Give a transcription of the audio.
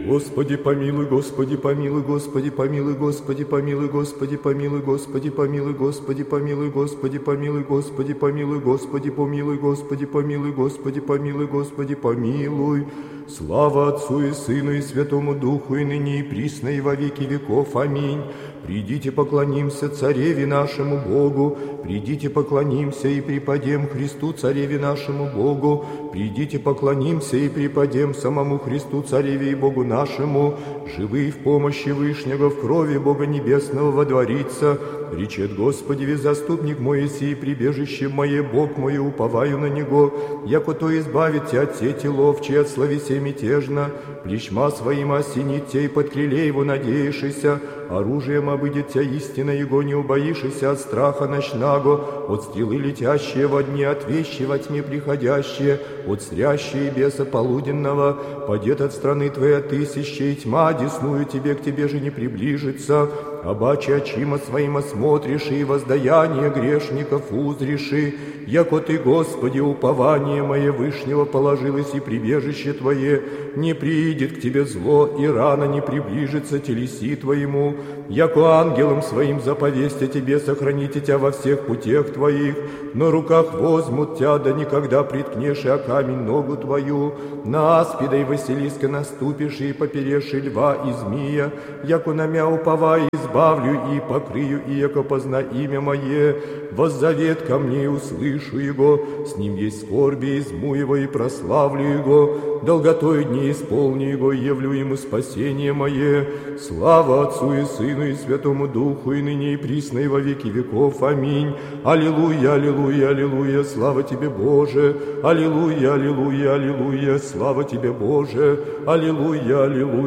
Господи помилуй, Господи помилуй, Господи помилуй, Господи помилуй, Господи помилуй, Господи помилуй, Господи помилуй, Господи помилуй, Господи помилуй, Господи помилуй, Господи помилуй, Господи помилуй, Господи помилуй. Слава Отцу и Сыну и Святому Духу, и ныне и присно и во веки веков. Аминь. Придите поклонимся Цареве нашему Богу, придите поклонимся и преподем Христу Цареве нашему Богу, придите поклонимся и преподем самому Христу Цареве и Богу нашему, живы в помощи Вышнего, в крови Бога Небесного водворится. Речет Господи, ве заступник мой сей, прибежище мое, Бог мой, уповаю на Него, яко то избавит тебя от сети ловчей, от словесе мятежно, плечма своим осенит тебя, и под криле его надеешься, оружием обыдет тебя истина Его, не убоишься от страха ночного, от стрелы летящие во дне, от вещи во тьме приходящие, от стрящие беса полуденного, падет от страны твоей тысячи, и тьма десную тебе, к тебе же не приближится. Обаче очима своим осмотришь, и воздаяние грешников узришь, яко ты, Господи, упование мое Вышнего положилось, и прибежище Твое, не приидет к Тебе зло, и рано не приближится телеси Твоему, яко ангелом своим заповестя Тебе сохраните Тебя во всех путях Твоих, на руках возьмут Тебя, да никогда приткнешь о камень ногу Твою, на аспида и Василиска наступишь, и поперешь льва и змея, яко на мя уповай, избавлю и покрию, и яко позна имя мое, воззовет ко мне и услышу Его, с ним есть скорби, изму Его и прославлю Его, долготой дней исполню Его, и явлю Ему спасение мое. Слава Отцу и Сыну и Святому Духу, и ныне и присно и во веки веков. Аминь. Аллилуйя, аллилуйя, аллилуйя, слава Тебе, Боже. Аллилуйя, аллилуйя, аллилуйя, слава Тебе, Боже. Аллилуйя, аллилуйя.